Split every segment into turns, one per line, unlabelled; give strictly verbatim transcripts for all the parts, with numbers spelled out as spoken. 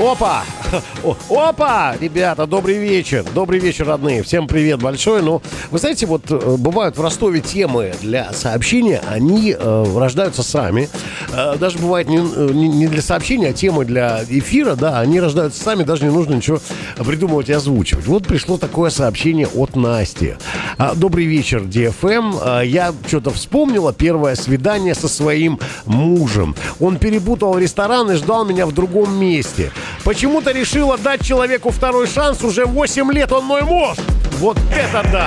Опа! О, опа! Ребята, добрый вечер. Добрый вечер, родные. Всем привет большой. Ну, вы знаете, вот бывают в Ростове темы для сообщения, они э, рождаются сами. Э, даже бывает не, не для сообщения, а темы для эфира, да, они рождаются сами, даже не нужно ничего придумывать и озвучивать. Вот пришло такое сообщение от Насти. Добрый вечер, ди эф эм. Я что-то вспомнила первое свидание со своим мужем. Он перепутал ресторан и ждал меня в другом месте. Почему-то решила дать человеку второй шанс. Уже восемь лет он мой муж. Вот это да!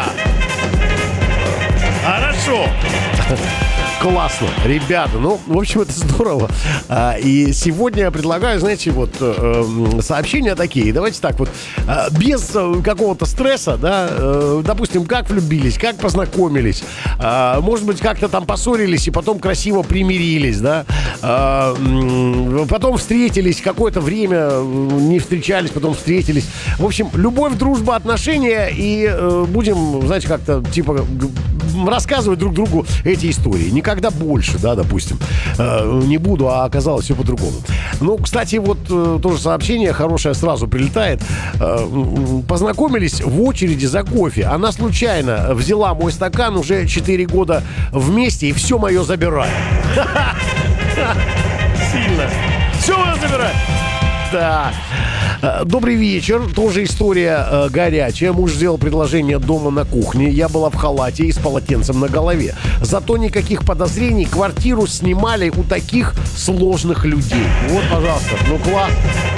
Хорошо! Классно, ребята, ну, в общем, это здорово. а, И сегодня я предлагаю, знаете, вот э, сообщения такие. Давайте так вот, э, без э, какого-то стресса, да, э, допустим, как влюбились, как познакомились, э, может быть, как-то там поссорились и потом красиво примирились, да, э, потом встретились, какое-то время не встречались, потом встретились. В общем, любовь, дружба, отношения. И э, будем, знаете, как-то, типа, рассказывать друг другу эти истории. Никогда больше, да, допустим, э, не буду, а оказалось все по-другому. Ну, кстати, вот э, тоже сообщение хорошее сразу прилетает. Э, познакомились в очереди за кофе. Она случайно взяла мой стакан, уже четыре года вместе, и все мое забирает. Сильно. Все мое забирает. Да. Добрый вечер. Тоже история э, горячая. Муж сделал предложение дома на кухне. Я была в халате и с полотенцем на голове. Зато никаких подозрений. Квартиру снимали у таких сложных людей. Вот, пожалуйста. Ну, класс.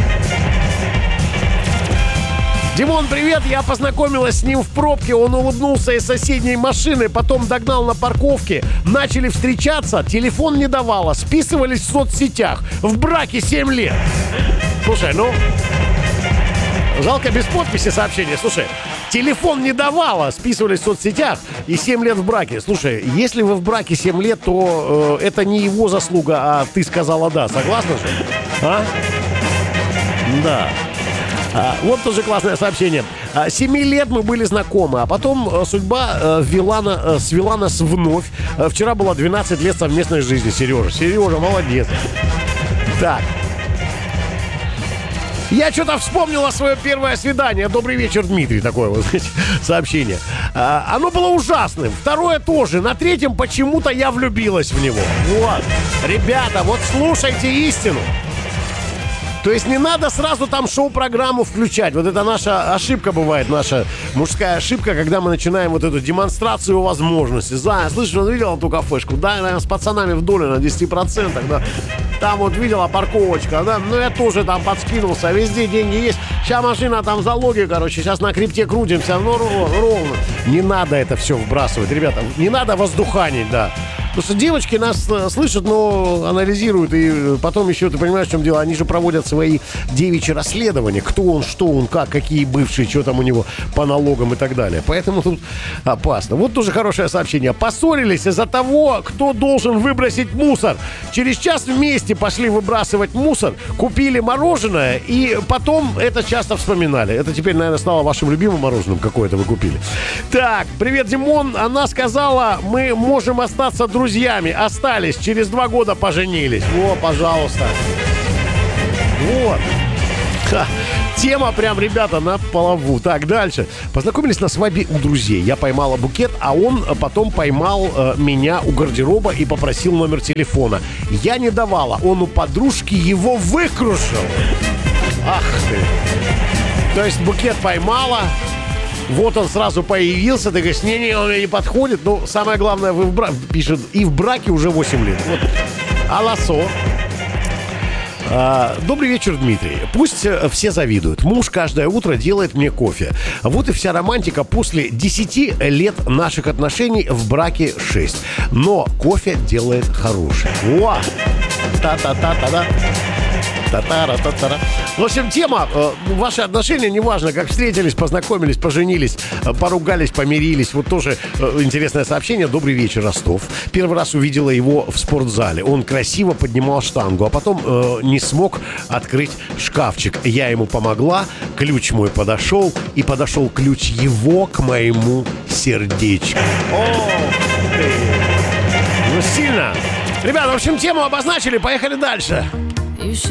Димон, привет! Я познакомилась с ним в пробке. Он улыбнулся из соседней машины, потом догнал на парковке. Начали встречаться. Телефон не давала. Списывались в соцсетях. В браке семь лет. Слушай, ну... Жалко без подписи сообщения. Слушай, телефон не давала, списывались в соцсетях и семь лет в браке. Слушай, если вы в браке семь лет, то э, это не его заслуга, а ты сказала да. Согласна же? А? Да. А, вот тоже классное сообщение. А, Семи лет мы были знакомы, а потом а, судьба а, ввела на, а, свела нас вновь. А, вчера было двенадцать лет совместной жизни. Сережа, Сережа, молодец. Так. Я что-то вспомнила свое первое свидание. Добрый вечер, Дмитрий. Такое вот, знаете, сообщение. А, оно было ужасным. Второе тоже. На третьем почему-то я влюбилась в него. Вот. Ребята, вот слушайте истину. То есть не надо сразу там шоу-программу включать. Вот это наша ошибка бывает, наша мужская ошибка, когда мы начинаем вот эту демонстрацию возможностей. Зая, слышишь, он видел эту кафешку? Да, наверное, с пацанами в доле на десять процентов, да. Там вот видела парковочка, да. Ну, я тоже там подскинулся. Везде деньги есть. Сейчас машина там залоги, короче. Сейчас на крипте крутимся. Ну, ровно. Не надо это все вбрасывать, ребята. Не надо воздуханить, да. Потому что девочки нас слышат, но анализируют. И потом еще, ты понимаешь, в чем дело? Они же проводят свои девичьи расследования. Кто он, что он, как, какие бывшие, что там у него по налогам и так далее. Поэтому тут опасно. Вот тоже хорошее сообщение. Поссорились из-за того, кто должен выбросить мусор. Через час вместе пошли выбрасывать мусор, купили мороженое, и потом это часто вспоминали. Это теперь, наверное, стало вашим любимым мороженым, какое-то вы купили. Так, привет, Димон. Она сказала, мы можем остаться друзьями. Друзьями остались, через два года поженились. О, пожалуйста. Вот. Ха. Тема прям, ребята, на плаву. Так, дальше. Познакомились на свадьбе у друзей. Я поймала букет, а он потом поймал э, меня у гардероба и попросил номер телефона. Я не давала. Он у подружки его выкрушил. Ах ты. То есть букет поймала. Вот он сразу появился, ты говоришь, не-не, он мне не подходит. Ну, самое главное, вы в браке, пишет, и в браке уже восемь лет. Вот. Аласо. А, добрый вечер, Дмитрий. Пусть все завидуют. Муж каждое утро делает мне кофе. Вот и вся романтика после десяти лет наших отношений, в браке шесть. Но кофе делает хороший. Уа! Та-та-та-та-та. Та-та-ра-та-та-ра. В общем, тема, э, ваши отношения, неважно, как встретились, познакомились, поженились, э, поругались, помирились. Вот тоже э, интересное сообщение. Добрый вечер, Ростов. Первый раз увидела его в спортзале. Он красиво поднимал штангу, а потом э, не смог открыть шкафчик. Я ему помогла, ключ мой подошел, и подошел ключ его к моему сердечку. О, ты! Ну, сильно! Ребята, в общем, тему обозначили, поехали дальше.